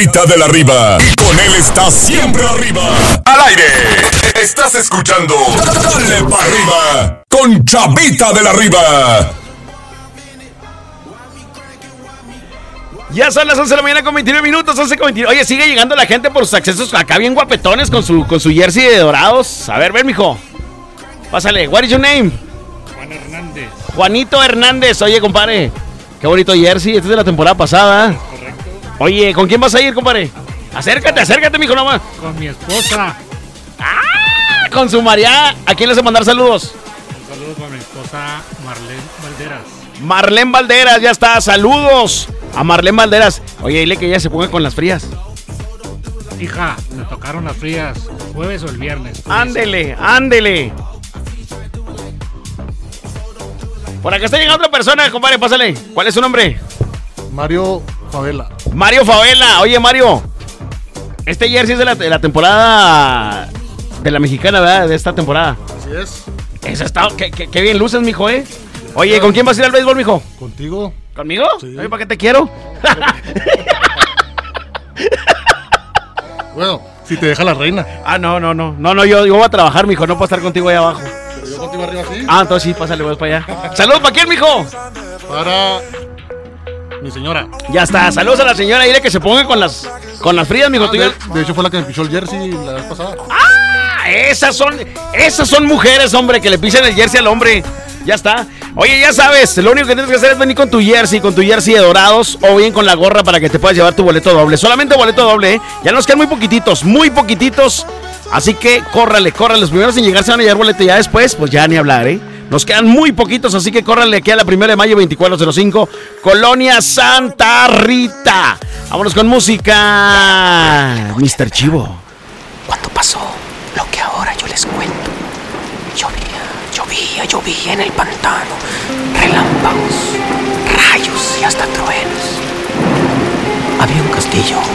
Chavita de la Riva. Y con él está siempre arriba. Al aire. Estás escuchando Dale pa' Arriba con Chavita de la Riva. Ya son las 11 de la mañana con 29 minutos, 11:29. Oye, sigue llegando la gente por sus accesos acá bien guapetones con su jersey de dorados. A ver, ven, mijo. Pásale, what is your name? Juan Hernández. Juanito Hernández. Oye, compadre, qué bonito jersey. Este es de la temporada pasada. Correcto. Oye, ¿con quién vas a ir, compadre? Acércate, mijo, nomás. Con mi esposa. ¡Ah! Con su María. ¿A quién le hace mandar saludos? Un saludo para mi esposa Marlene Valderas. Marlene Valderas, ya está. Saludos a Marlene Valderas. Oye, dile que ella se ponga con las frías. Hija, me tocaron las frías. ¿Jueves o el viernes? Ándele. Por acá está llegando otra persona, compadre, pásale. ¿Cuál es su nombre? Mario Favela. Mario Favela. Oye, Mario, este jersey es de la temporada de la mexicana, ¿verdad? De esta temporada. Así es. Eso está, qué bien luces, mijo, ¿eh? Oye, ¿con quién vas a ir al béisbol, mijo? ¿Contigo? ¿Conmigo? Sí. Oye, ¿para qué te quiero? Bueno, si te deja la reina. Ah, no, yo voy a trabajar, mijo, no puedo estar contigo ahí abajo. Pero yo contigo arriba, sí. Ah, entonces sí, pásale, vamos para allá. ¿Saludos para quién, mijo? Para mi señora. Ya está, saludos a la señora, dile que se ponga con las frías, mijo. Tú ya- De hecho fue la que me pichó el jersey la vez pasada. ¡Ah! Esas son mujeres, hombre, que le pisan el jersey al hombre. Ya está. Oye, ya sabes, lo único que tienes que hacer es venir con tu jersey de dorados o bien con la gorra para que te puedas llevar tu boleto doble. Solamente boleto doble, ¿eh? Ya nos quedan muy poquititos. Así que córrale. Los primeros en llegar se van a llevar boleto, ya después, pues ya ni hablar, ¿eh? Nos quedan muy poquitos, así que córrale aquí a la 1 de mayo 2405, Colonia Santa Rita. Vámonos con música. Mr. Chivo. Cuando pasó lo que ahora yo les cuento, llovía en el pantano, relámpagos, rayos y hasta truenos. Había un castillo